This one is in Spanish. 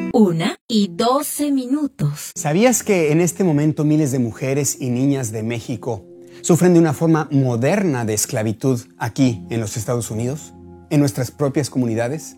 1:12. ¿Sabías que en este momento miles de mujeres y niñas de México sufren de una forma moderna de esclavitud aquí en los Estados Unidos, en nuestras propias comunidades?